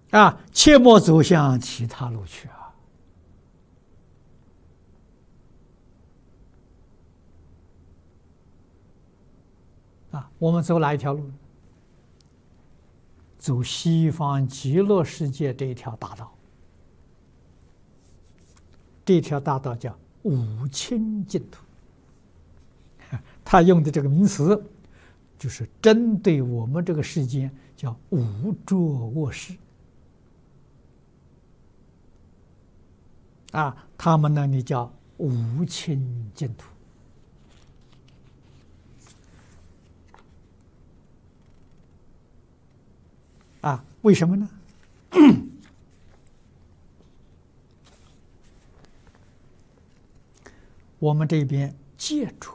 切莫走向其他路去我们走哪一条路？走西方极乐世界这一条大道。这条大道叫五清净土，他用的这个名词，就是针对我们这个世间叫无着卧室。他们那里叫无清净土。为什么呢？我们这边戒除，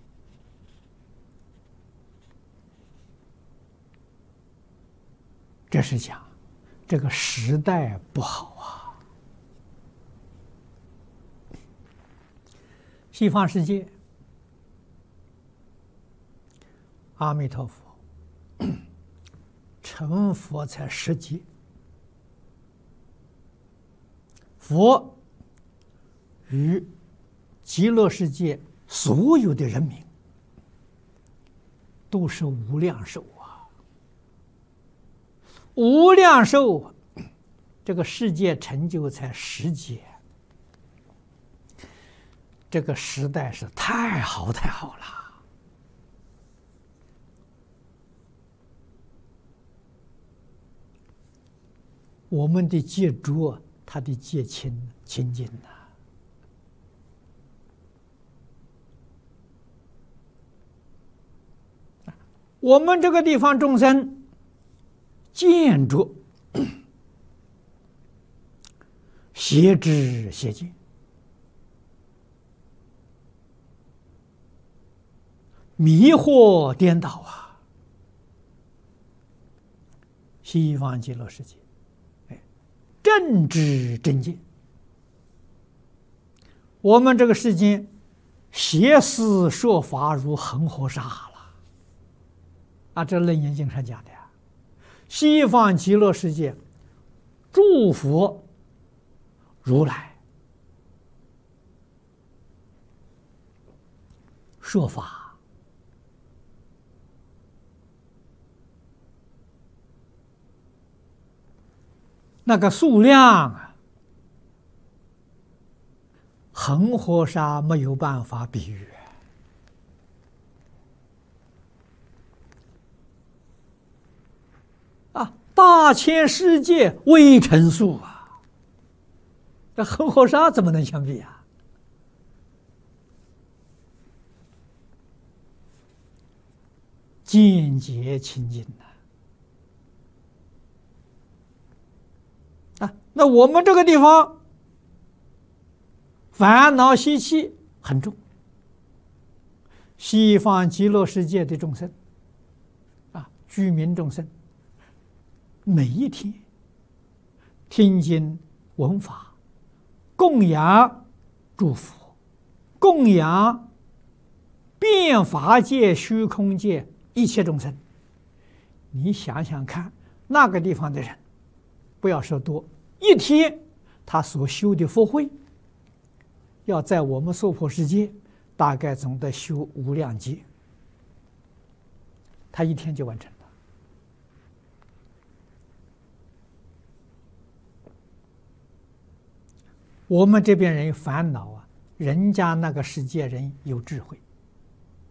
这是讲这个时代不好西方世界，阿弥陀佛成佛才10劫，佛与极乐世界所有的人民都是无量寿无量寿，这个世界成就才10劫，这个时代是太好太好了。我们的戒浊，他的戒清清净我们这个地方众生见着邪知邪见，迷惑颠倒西方极乐世界正知正见，我们这个世间邪思说法如恒河沙了这《楞严经》上讲的西方极乐世界诸佛如来说法，那个数量恒河沙没有办法比喻大千世界未成数这恒河沙怎么能相比见解清净那我们这个地方烦恼习气很重，西方极乐世界的众生居民众生每一天听经闻法，供养诸佛，供养遍法界虚空界一切众生。你想想看，那个地方的人不要说多，一天他所修的福慧，要在我们娑婆世界大概总得修无量劫，他一天就完成了。我们这边人烦恼人家那个世界人有智慧，